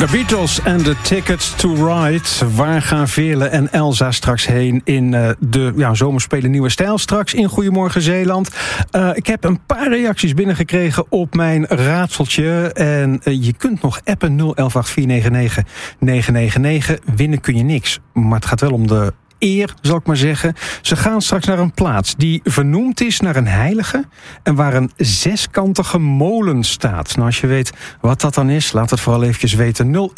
The Beatles en The Tickets to Ride. Waar gaan Veerle en Elsa straks heen in de zomerspelen Nieuwe Stijl? Straks in Goedemorgen Zeeland. Ik heb een paar reacties binnengekregen op mijn raadseltje. En je kunt nog appen 011-8499-999. Winnen kun je niks. Maar het gaat wel om de eer, zal ik maar zeggen. Ze gaan straks naar een plaats die vernoemd is naar een heilige en waar een zeskantige molen staat. Nou, als je weet wat dat dan is, laat het vooral eventjes weten.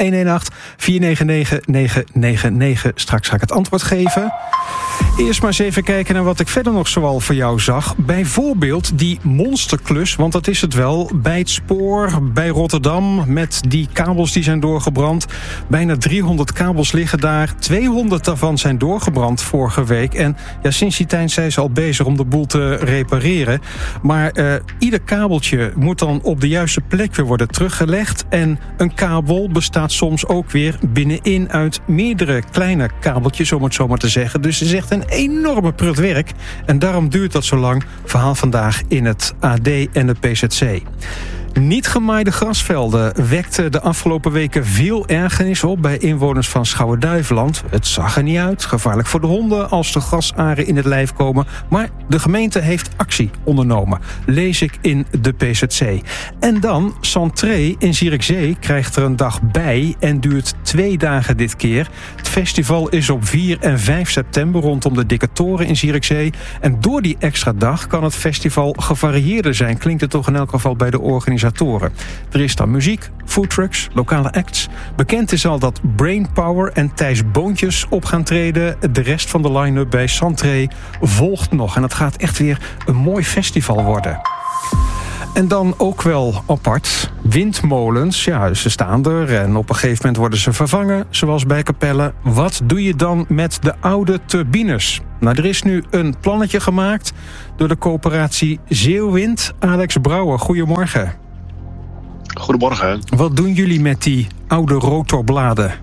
0118-499-999. Straks ga ik het antwoord geven. Eerst maar eens even kijken naar wat ik verder nog zoal voor jou zag. Bijvoorbeeld die monsterklus, want dat is het wel, bij het spoor bij Rotterdam met die kabels die zijn doorgebrand. Bijna 300 kabels liggen daar. 200 daarvan zijn doorgebrand vorige week. En ja, sinds die tijd zijn ze al bezig om de boel te repareren. Maar ieder kabeltje moet dan op de juiste plek weer worden teruggelegd. En een kabel bestaat soms ook weer binnenin uit meerdere kleine kabeltjes, om het zo maar te zeggen. Dus het is echt een enorme prut werk. En daarom duurt dat zo lang. Verhaal vandaag in het AD en de PZC. Niet gemaaide grasvelden wekten de afgelopen weken veel ergernis op bij inwoners van Schouwen-Duiveland. Het zag er niet uit, gevaarlijk voor de honden als de grasaren in het lijf komen. Maar de gemeente heeft actie ondernomen, lees ik in de PZC. En dan, Santré in Zierikzee krijgt er een dag bij en duurt 2 dagen dit keer. Het festival is op 4 en 5 september rondom de Dikke Toren in Zierikzee. En door die extra dag kan het festival gevarieerder zijn, klinkt het toch in elk geval bij de organisatie. Er is dan muziek, foodtrucks, lokale acts. Bekend is al dat Brainpower en Thijs Boontjes op gaan treden. De rest van de line-up bij Santré volgt nog. En het gaat echt weer een mooi festival worden. En dan ook wel apart, windmolens. Ja, ze staan er en op een gegeven moment worden ze vervangen, zoals bij Capelle. Wat doe je dan met de oude turbines? Nou, er is nu een plannetje gemaakt door de coöperatie Zeeuwwind. Alex Brouwer, goedemorgen. Goedemorgen. Wat doen jullie met die oude rotorbladen?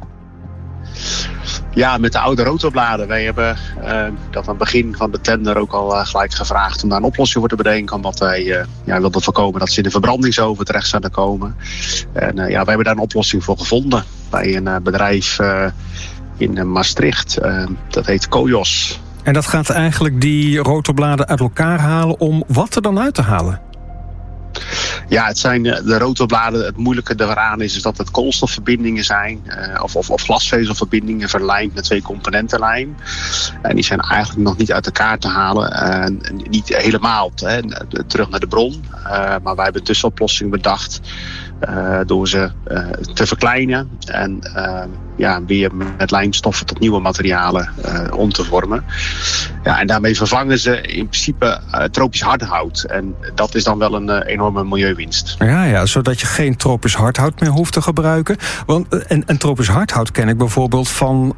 Ja, met de oude rotorbladen. Wij hebben dat aan het begin van de tender ook al gelijk gevraagd om daar een oplossing voor te bedenken. Omdat wij wilden voorkomen dat ze in de verbrandingsoven terecht zouden komen. En wij hebben daar een oplossing voor gevonden bij een bedrijf in Maastricht. Dat heet Kojos. En dat gaat eigenlijk die rotorbladen uit elkaar halen om wat er dan uit te halen? Ja, het zijn de rotorbladen. Het moeilijke daaraan is dat het koolstofverbindingen zijn. Of glasvezelverbindingen verlijmd met 2 componentenlijm. En die zijn eigenlijk nog niet uit elkaar te halen. Niet helemaal terug naar de bron. Maar wij hebben een tussenoplossing bedacht. Door ze te verkleinen. En weer met lijmstoffen tot nieuwe materialen om te vormen. Ja, en daarmee vervangen ze in principe tropisch hardhout. En dat is dan wel een enorme milieuwinst. Ja, zodat je geen tropisch hardhout meer hoeft te gebruiken. Want, en tropisch hardhout ken ik bijvoorbeeld van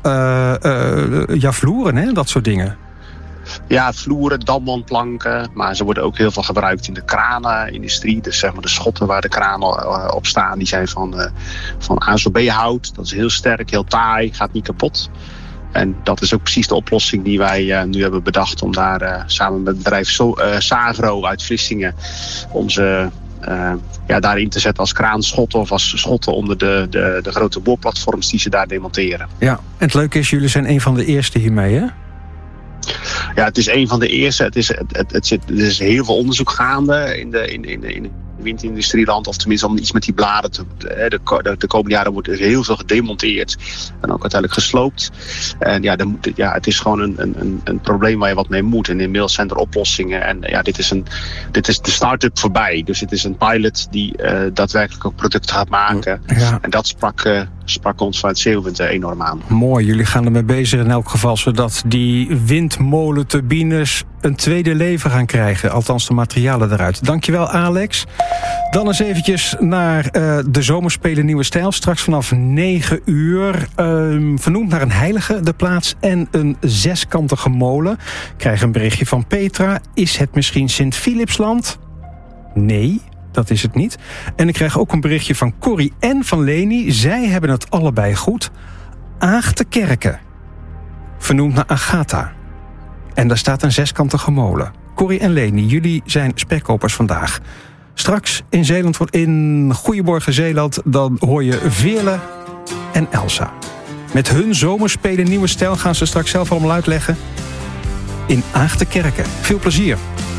vloeren, hè, dat soort dingen. Ja, vloeren, damwandplanken, maar ze worden ook heel veel gebruikt in de kranenindustrie. Dus zeg maar de schotten waar de kranen op staan, die zijn van ASOB-hout. Dat is heel sterk, heel taai, gaat niet kapot. En dat is ook precies de oplossing die wij nu hebben bedacht om daar samen met het bedrijf Sagro uit Vlissingen om ze daarin te zetten als kraanschotten of als schotten onder de grote boorplatforms die ze daar demonteren. Ja, en het leuke is, jullie zijn een van de eerste hiermee, hè? Ja, het is een van de eerste. Er is heel veel onderzoek gaande in de windindustrieland, of tenminste om iets met die bladen te de komende jaren wordt er heel veel gedemonteerd en ook uiteindelijk gesloopt. En het is gewoon een probleem waar je wat mee moet. En inmiddels zijn er oplossingen. En dit is de start-up voorbij. Dus het is een pilot die daadwerkelijk ook producten gaat maken. Ja. En dat sprak ons vanuit Zeeuwwind enorm aan. Mooi, jullie gaan ermee bezig in elk geval, zodat die windmolenturbines een tweede leven gaan krijgen. Althans de materialen eruit. Dankjewel, Alex. Dan eens eventjes naar de Zomerspelen Nieuwe Stijl. Straks vanaf 9 uur. Vernoemd naar een heilige, de plaats, en een zeskantige molen. Ik krijg een berichtje van Petra. Is het misschien Sint-Philipsland? Nee, dat is het niet. En ik krijg ook een berichtje van Corrie en van Leni. Zij hebben het allebei goed. Aagte-Kerken. Vernoemd naar Agatha. En daar staat een zeskantige molen. Corrie en Leni, jullie zijn spekkopers vandaag. Straks in Zeeland, in Goedemorgen Zeeland, dan hoor je Veerle en Elsa. Met hun zomerspelen Nieuwe Stijl gaan ze straks zelf allemaal uitleggen in Aagte Kerken. Veel plezier.